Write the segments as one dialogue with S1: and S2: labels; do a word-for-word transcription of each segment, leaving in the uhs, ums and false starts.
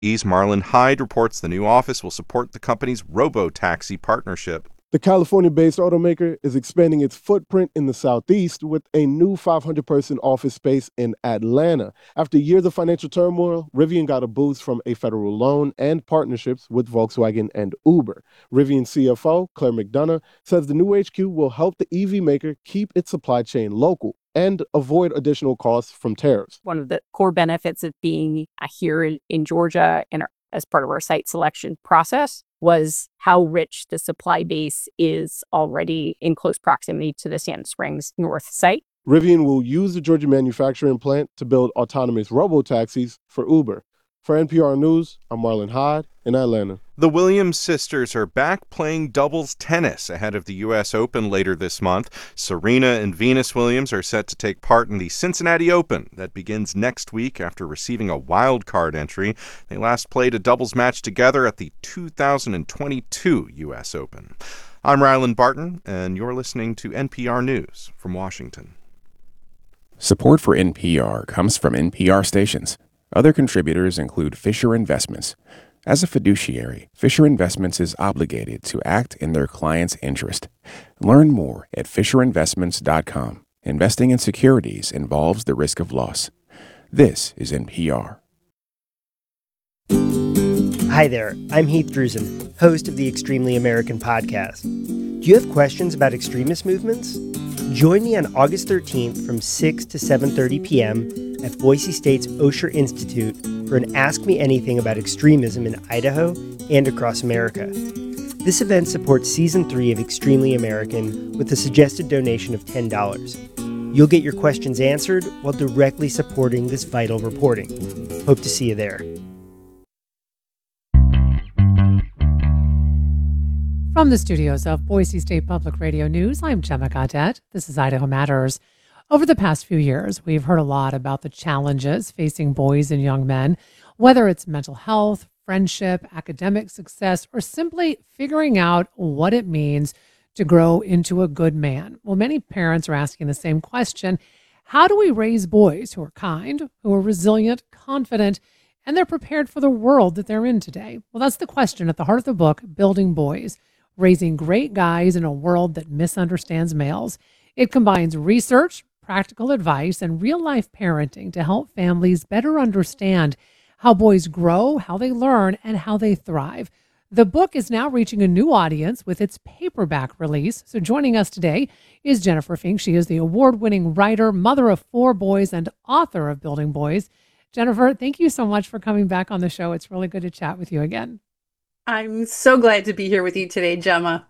S1: E's Marlon Hyde reports the new office will support the company's robo-taxi partnership.
S2: The California-based automaker is expanding its footprint in the Southeast with a new five hundred person office space in Atlanta. After years of financial turmoil, Rivian got a boost from a federal loan and partnerships with Volkswagen and Uber. Rivian C F O, Claire McDonough, says the new H Q will help the E V maker keep its supply chain local and avoid additional costs from tariffs.
S3: One of the core benefits of being here in, in Georgia and as part of our site selection process was how rich the supply base is already in close proximity to the Sand Springs North site.
S2: Rivian will use the Georgia manufacturing plant to build autonomous robo-taxis for Uber. For N P R News, I'm Marlon Hyde in Atlanta.
S1: The Williams sisters are back playing doubles tennis ahead of the U S Open later this month. Serena and Venus Williams are set to take part in the Cincinnati Open that begins next week after receiving a wild card entry. They last played a doubles match together at the two thousand twenty-two U S Open. I'm Rylan Barton, and you're listening to N P R News from Washington.
S4: Support for N P R comes from N P R stations. Other contributors include Fisher Investments. As a fiduciary, Fisher Investments is obligated to act in their client's interest. Learn more at fisher investments dot com. Investing in securities involves the risk of loss. This is N P R.
S5: Hi there, I'm Heath Drusen, host of the Extremely American podcast. Do you have questions about extremist movements? Join me on August thirteenth from six to seven thirty p.m. at Boise State's Osher Institute for an Ask Me Anything about extremism in Idaho and across America. This event supports Season three of Extremely American with a suggested donation of ten dollars. You'll get your questions answered while directly supporting this vital reporting. Hope to see you there.
S6: From the studios of Boise State Public Radio News, I'm Gemma Gaudette. This is Idaho Matters. Over the past few years, we've heard a lot about the challenges facing boys and young men, whether it's mental health, friendship, academic success, or simply figuring out what it means to grow into a good man. Well, many parents are asking the same question. How do we raise boys who are kind, who are resilient, confident, and they're prepared for the world that they're in today? Well, that's the question at the heart of the book, Building Boys, Raising Great Guys in a World That Misunderstands Males. It combines research, practical advice, and real-life parenting to help families better understand how boys grow, how they learn, and how they thrive. The book is now reaching a new audience with its paperback release. So joining us today is Jennifer Fink. She is the award-winning writer, mother of four boys, and author of Building Boys. Jennifer, thank you so much for coming back on the show. It's really good to chat with you again.
S7: I'm so glad to be here with you today, Gemma.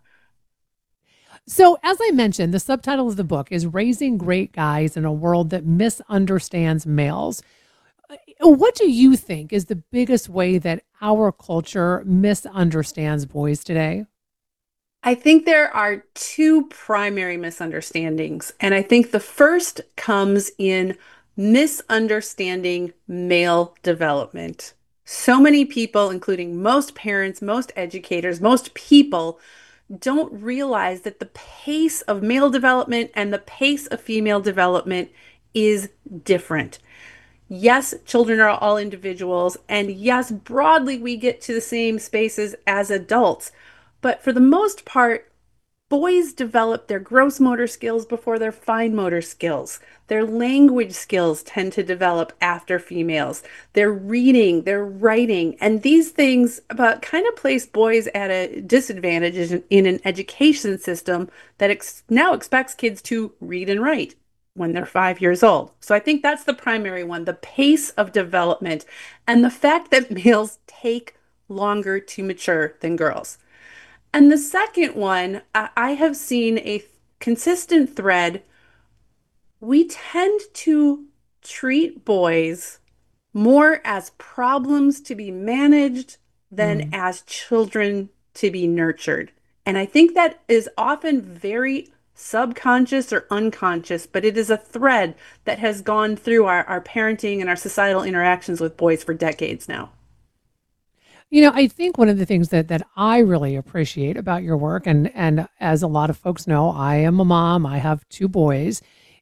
S6: So, as I mentioned, the subtitle of the book is Raising Great Guys in a World That Misunderstands Males. What do you think is the biggest way that our culture misunderstands boys today?
S7: I think there are two primary misunderstandings, and I think the first comes in misunderstanding male development. So many people, including most parents, most educators, most people, don't realize that the pace of male development and the pace of female development is different. Yes, children are all individuals, and yes, broadly we get to the same spaces as adults, but for the most part, boys develop their gross motor skills before their fine motor skills. Their language skills tend to develop after females. Their reading, their writing, and these things about kind of place boys at a disadvantage in, in an education system that ex- now expects kids to read and write when they're five years old. So I think that's the primary one, the pace of development and the fact that males take longer to mature than girls. And the second one, I have seen a consistent thread. We tend to treat boys more as problems to be managed than mm. as children to be nurtured. And I think that is often very subconscious or unconscious, but it is a thread that has gone through our, our parenting and our societal interactions with boys for decades now.
S6: You know, I think one of the things that that I really appreciate about your work, and and as a lot of folks know, I am a mom. I have two boys.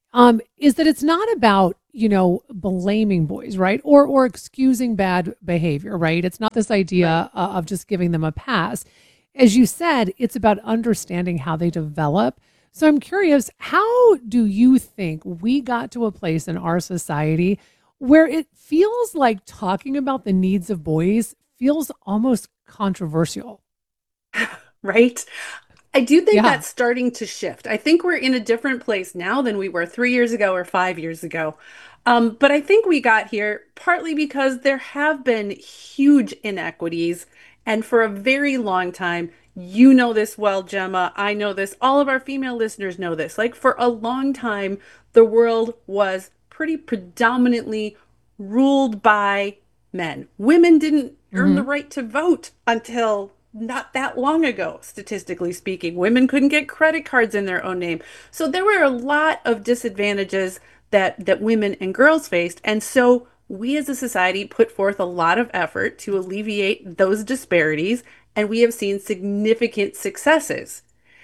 S6: um, is that it's not about, you know, blaming boys, right? Or or excusing bad behavior, right? It's not this
S7: Right.
S6: idea uh, of just giving them a pass. As you said, it's about understanding how they develop. So I'm curious, how do you think we got to a place in our society where it feels like talking about the needs of boys feels almost controversial?
S7: Right? I do think
S6: Yeah.
S7: that's starting to shift. I think we're in a different place now than we were three years ago or five years ago. Um, but I think we got here partly because there have been huge inequities. And for a very long time, you know this well, Gemma. I know this. All of our female listeners know this. Like for a long time, the world was pretty predominantly ruled by men. Women didn't earn the
S6: Hmm.
S7: right to vote until not that long ago, statistically speaking. Women couldn't get credit cards in their own name. So there were a lot of disadvantages that that women and girls faced. And so we as a society put forth a lot of effort to alleviate those disparities, and we have seen significant successes.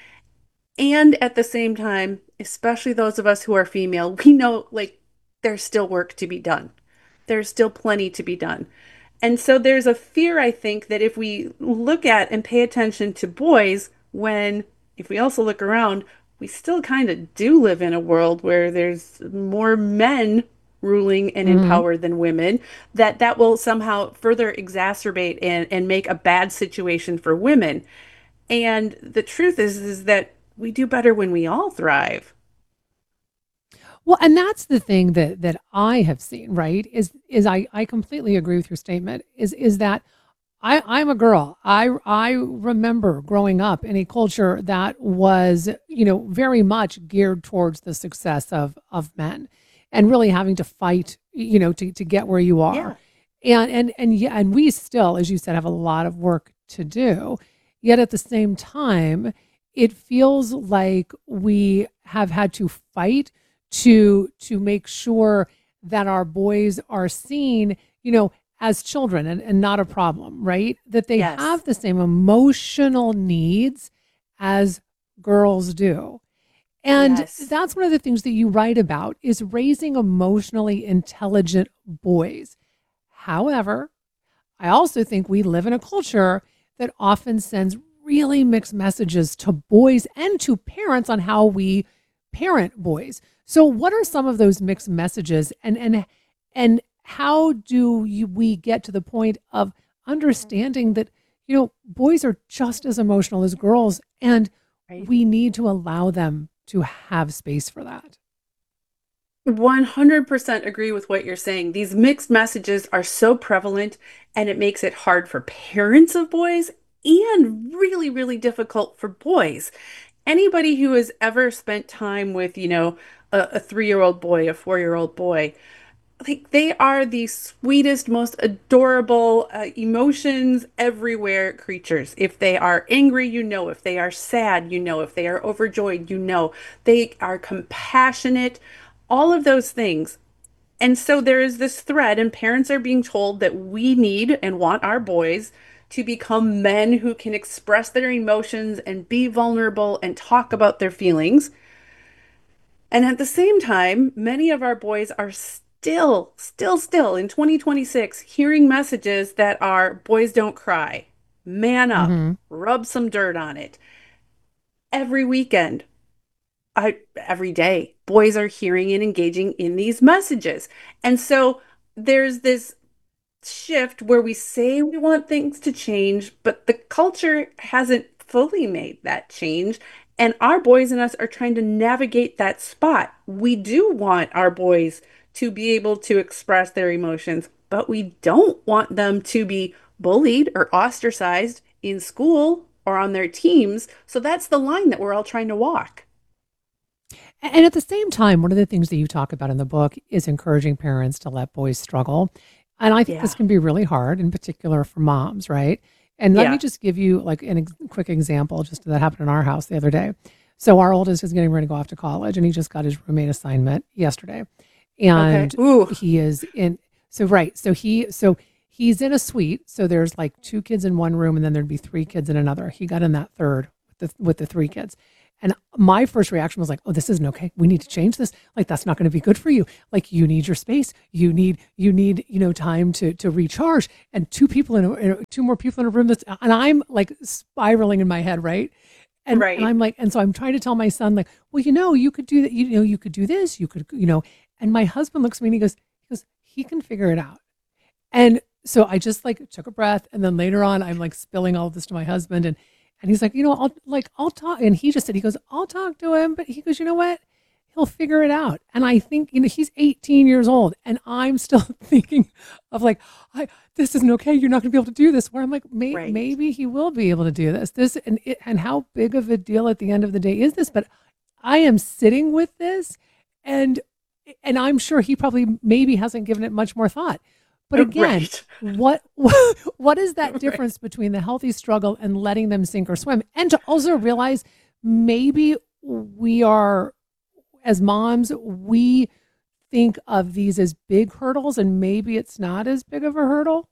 S7: And at the same time, especially those of us who are female, we know like there's still work to be done. There's still plenty to be done. And so there's a fear, I think, that if we look at and pay attention to boys, when if we also look around, we still kind of do live in a world where there's more men ruling and in
S6: Hmm.
S7: power than women, that that will somehow further exacerbate and, and make a bad situation for women. And the truth is, is that we do better when we all thrive.
S6: Well, and that's the thing that that I have seen, right? Is is I I completely agree with your statement. Is is that I I'm a girl. I I remember growing up in a culture that was, you know, very much geared towards the success of of men and really having to fight, you know, to to get where you are.
S7: Yeah.
S6: And and and yeah, and we still, as you said, have a lot of work to do. Yet at the same time, it feels like we have had to fight to to make sure that our boys are seen, you know, as children and, and not a problem, right? That they
S7: Yes.
S6: have the same emotional needs as girls do. And
S7: Yes.
S6: that's one of the things that you write about is raising emotionally intelligent boys. However, I also think we live in a culture that often sends really mixed messages to boys and to parents on how we parent boys. So what are some of those mixed messages, and and and how do you, we get to the point of understanding that, you know, boys are just as emotional as girls, and
S7: Right.
S6: we need to allow them to have space for that?
S7: one hundred percent agree with what you're saying. These mixed messages are so prevalent, and it makes it hard for parents of boys and really, really difficult for boys. Anybody who has ever spent time with, you know, a, a three year old boy, a four year old boy, like they are the sweetest, most adorable, uh, emotions everywhere creatures. If they are angry, you know. If they are sad, you know. If they are overjoyed, you know. They are compassionate, all of those things. And so there is this thread, and parents are being told that we need and want our boys to become men who can express their emotions and be vulnerable and talk about their feelings. And at the same time, many of our boys are still, still, still in twenty twenty-six hearing messages that are boys don't cry, man up,
S6: Hmm.
S7: rub some dirt on it. Every weekend, I, every day, boys are hearing and engaging in these messages. And so there's this shift where we say we want things to change, but the culture hasn't fully made that change. And our boys and us are trying to navigate that spot. We do want our boys to be able to express their emotions, but we don't want them to be bullied or ostracized in school or on their teams. So that's the line that we're all trying to walk.
S6: And at the same time, one of the things that you talk about in the book is encouraging parents to let boys struggle. And I think
S7: Yeah.
S6: this can be really hard, in particular for moms, right? And let me
S7: Yeah.
S6: just give you like an ex- quick example, just that happened in our house the other day. So our oldest is getting ready to go off to college, and he just got his roommate assignment yesterday,
S7: Okay.
S6: and
S7: Ooh.
S6: he is in. So right, so he so he's in a suite. So there's like two kids in one room, and then there'd be three kids in another. He got in that third with the with the three kids, And my first reaction was like, oh, this isn't okay. We need to change this. Like, that's not going to be good for you. Like, you need your space. You need, you need, you know, time to, to recharge. And two people in, a, in a, two more people in a room that's, and I'm like spiraling in my head. Right. And,
S7: Right.
S6: and I'm like, and so I'm trying to tell my son, like, well, you know, you could do that. You know, you could do this. You could, you know, and my husband looks at me and he goes, he goes, he can figure it out. And so I just like took a breath. And then later on, I'm like spilling all of this to my husband. And, and he's like, you know, I'll like, I'll talk. And he just said, he goes, I'll talk to him. But he goes, you know what? He'll figure it out. And I think, you know, he's eighteen years old and I'm still thinking of like, I, this isn't okay. You're not going to be able to do this. Where I'm like, May,
S7: Right.
S6: maybe he will be able to do this. This and it, and how big of a deal at the end of the day is this? But I am sitting with this, and and I'm sure he probably maybe hasn't given it much more thought. But again,
S7: Right.
S6: what what is that difference between the healthy struggle and letting them sink or swim? And to also realize maybe we are, as moms, we think of these as big hurdles and maybe it's not as big of a hurdle.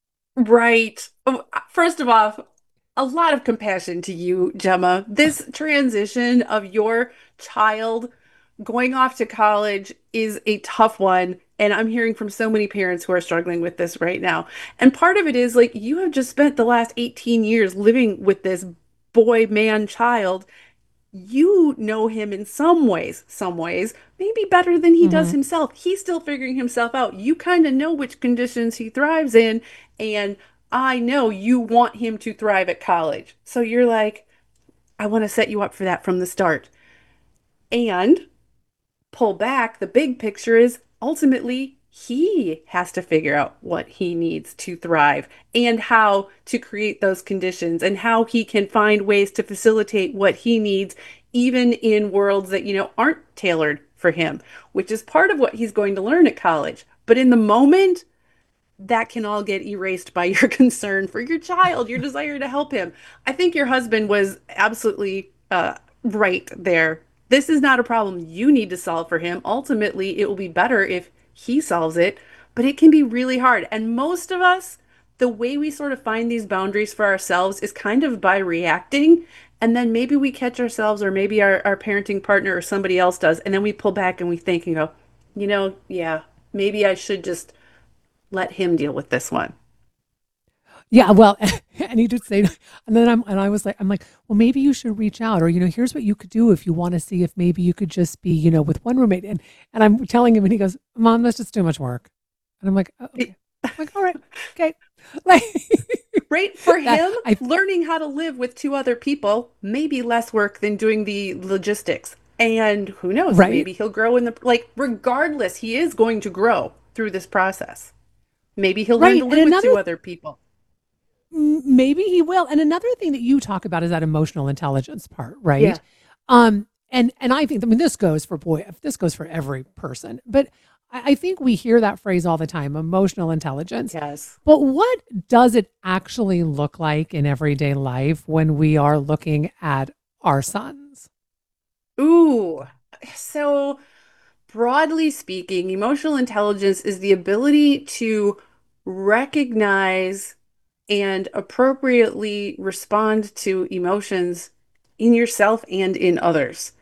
S7: Right. Oh, First of all, a lot of compassion to you, Gemma. This transition of your child going off to college is a tough one. And I'm hearing from so many parents who are struggling with this right now. And part of it is like you have just spent the last eighteen years living with this boy, man, child. You know him in some ways, some ways, maybe better than he does
S6: Mm-hmm.
S7: himself. He's still figuring himself out. You kind of know which conditions he thrives in. And I know you want him to thrive at college. So you're like, I want to set you up for that from the start. And pull back, the big picture is ultimately he has to figure out what he needs to thrive and how to create those conditions and how he can find ways to facilitate what he needs, even in worlds that, you know, aren't tailored for him, which is part of what he's going to learn at college. But in the moment, that can all get erased by your concern for your child, your desire to help him. I think your husband was absolutely uh, right there. This is not a problem you need to solve for him. Ultimately, it will be better if he solves it, but it can be really hard. And most of us, the way we sort of find these boundaries for ourselves is kind of by reacting. And then maybe we catch ourselves, or maybe our, our parenting partner or somebody else does. And then we pull back and we think and go, you know, yeah, maybe I should just let him deal with this one.
S6: Yeah, well, and he did say, and then I'm, and I was like, I'm like, well, maybe you should reach out, or you know, here's what you could do if you want to see if maybe you could just be, you know, with one roommate. And and I'm telling him, and he goes, Mom, that's just too much work. And I'm like, oh, okay. I'm like, all right, okay, like,
S7: Right? For
S6: that-
S7: him,
S6: I-
S7: learning how to live with two other people may be less work than doing the logistics. And who knows,
S6: Right.
S7: maybe he'll grow in the, like, regardless, he is going to grow through this process. Maybe he'll learn
S6: Right,
S7: to
S6: and
S7: live with
S6: another-
S7: two other people.
S6: M- maybe he will. And another thing that you talk about is that emotional intelligence part, right?
S7: Yeah.
S6: Um, and and I think, I mean, this goes for boy, this goes for every person, but I, I think we hear that phrase all the time, emotional intelligence.
S7: Yes.
S6: But what does it actually look like in everyday life when we are looking at our sons?
S7: Ooh. So, broadly speaking, emotional intelligence is the ability to recognize and appropriately respond to emotions in yourself and in others.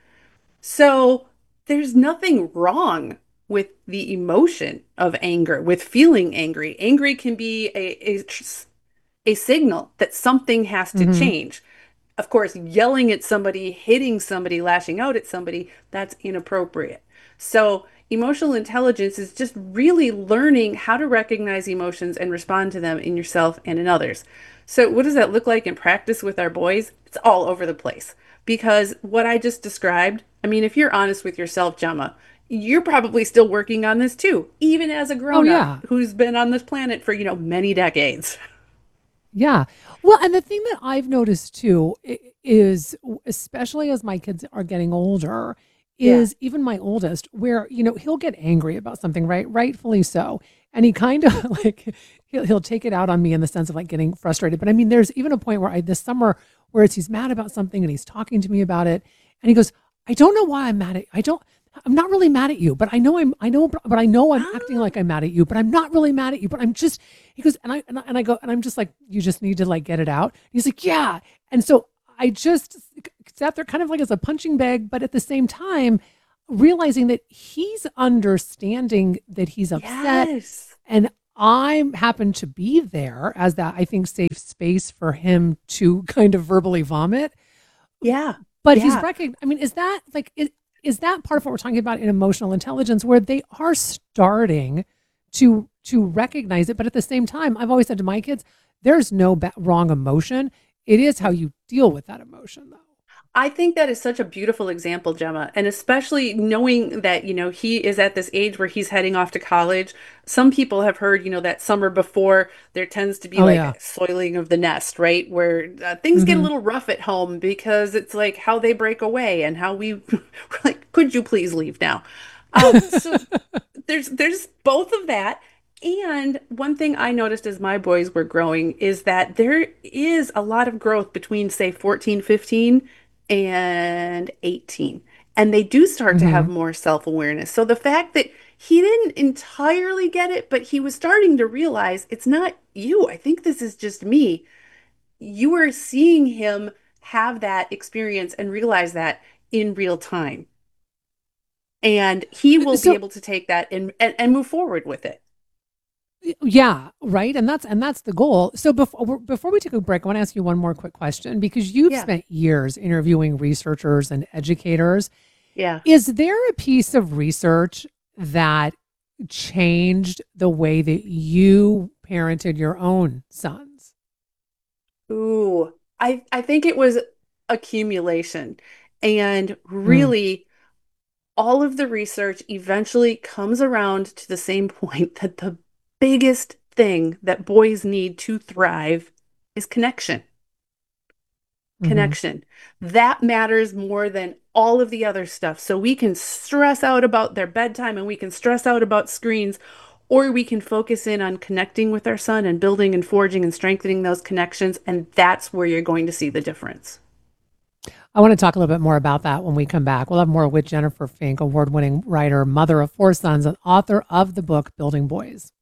S7: So, there's nothing wrong with the emotion of anger, with feeling angry. Angry can be a, a, a signal that something has to
S6: Mhm.
S7: change. Of course, yelling at somebody, hitting somebody, lashing out at somebody, that's inappropriate. So, emotional intelligence is just really learning how to recognize emotions and respond to them in yourself and in others. So, what does that look like in practice with our boys? It's all over the place. Because what I just described, I mean, if you're honest with yourself, Gemma, you're probably still working on this too, even as a grown-up
S6: yeah.
S7: who's been on this planet for, you know, many decades.
S6: Yeah. Well, and the thing that I've noticed too i- is, especially as my kids are getting older, is even my oldest, where, you know, he'll get angry about something, right? Rightfully so. And he kind of like, he'll, he'll take it out on me in the sense of like getting frustrated. But I mean, there's even a point where I, this summer, where it's, he's mad about something and he's talking to me about it. And he goes, I don't know why I'm mad at, I don't, I'm not really mad at you, but I know I'm, I know, but I know I'm acting like I'm mad at you, but I'm not really mad at you, but I'm just, he goes, and I, and I, and I go, and I'm just like, you just need to like get it out. He's like, yeah. And so I just sat there kind of like as a punching bag, but at the same time, realizing that he's understanding that he's upset.
S7: Yes.
S6: And I happen to be there as that, I think, safe space for him to kind of verbally vomit.
S7: Yeah.
S6: But he's
S7: Yeah.
S6: recognizing, I mean, is that like, is, is that part of what we're talking about in emotional intelligence, where they are starting to to recognize it? But at the same time, I've always said to my kids, there's no ba- wrong emotion. It is how you deal with that emotion, though.
S7: I think that is such a beautiful example, Gemma, and especially knowing that, you know, he is at this age where he's heading off to college. Some people have heard, you know, that summer before there tends to be
S6: Oh,
S7: like
S6: yeah.
S7: soiling of the nest, right? Where uh, things get a
S6: Mhm.
S7: little rough at home because it's like how they break away and how we we're like, could you please leave now? Um, so there's there's both of that. And one thing I noticed as my boys were growing is that there is a lot of growth between, say, fourteen, fifteen and eighteen. And they do start to have
S6: Mhm.
S7: more self-awareness. So the fact that he didn't entirely get it, but he was starting to realize it's not you. I think this is just me. You are seeing him have that experience and realize that in real time. And he will be
S6: So
S7: able to take that and, and, and move forward with it.
S6: yeah, right. And that's and that's the goal. So before before we take a break, I want to ask you one more quick question, because you've
S7: Yeah.
S6: spent years interviewing researchers and educators.
S7: Yeah.
S6: Is there a piece of research that changed the way that you parented your own sons?
S7: Ooh, I I think it was accumulation. And
S6: Mm,
S7: really, all of the research eventually comes around to the same point that the biggest thing that boys need to thrive is connection.
S6: mhm.
S7: Connection. That matters more than all of the other stuff. So we can stress out about their bedtime and we can stress out about screens, or we can focus in on connecting with our son and building and forging and strengthening those connections. And that's where you're going to see the difference.
S6: I want to talk a little bit more about that when we come back. We'll have more with Jennifer Fink, award-winning writer, mother of four sons, and author of the book Building Boys.